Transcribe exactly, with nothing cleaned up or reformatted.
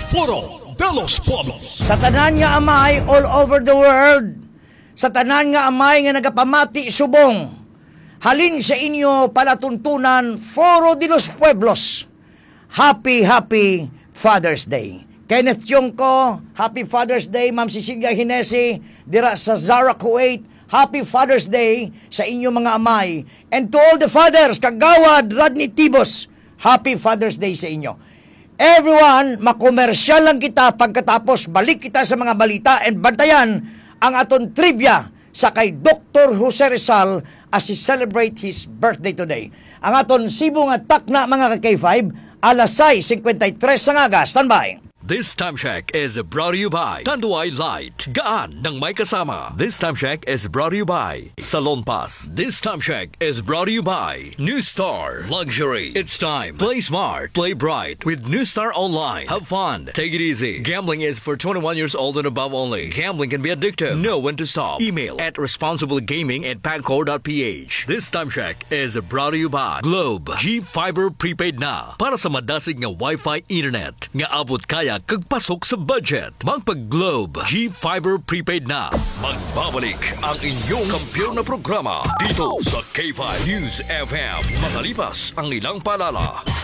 Foro de los Pueblos. Sa tanan nga amay all over the world, sa tanan nga amay nga nagapamati subong, halin sa inyo palatuntunan Foro de los Pueblos. Happy, happy Father's Day. Kenneth Tiongco, Happy Father's Day. Ma'am Cecilia Hinesi, dira sa Zara, Kuwait, Happy Father's Day sa inyo mga amay. And to all the fathers, Kagawad, Rodney Tibos, Happy Father's Day sa inyo. Everyone, makomersyal lang kita pagkatapos balik kita sa mga balita and bantayan ang aton trivia sa kay Doctor Jose Rizal as he celebrate his birthday today. Ang aton sibong at takna mga ka-K five, alas sais fifty-three sa ngaga. Standby. This time check is brought to you by Tanduay Light. Gaan ng may kasama. This time check is brought to you by Salon Pass. This time check is brought to you by New Star Luxury. It's time. Play smart. Play bright with New Star Online. Have fun. Take it easy. Gambling is for twenty-one years old and above only. Gambling can be addictive. Know when to stop. Email at responsiblegaming at pagcor dot p h. This time check is brought to you by Globe. G-Fiber Prepaid na. Para sa madasig nga Wi-Fi Internet. Nga abot kaya kagpasok sa budget. Magpag-Globe. G-Fiber Prepaid na. Magbabalik ang inyong kampiyon na programa dito sa K five News F M. Makalipas ang ilang paalala.